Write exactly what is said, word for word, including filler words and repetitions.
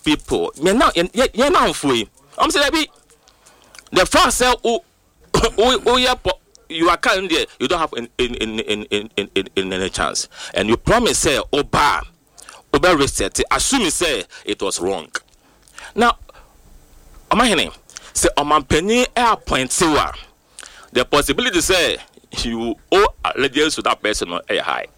people, me now, you're now free. I'm saying that the first say, oh, oh, oh, yeah, you are kind there, you don't have in in in in in in, in any chance, and you promise say, Oba, Oba reset, assuming say it was wrong. Now, am I hearing? Say, Oman Penny airpoint sewer. The possibility say you owe allegiance to that person on a high.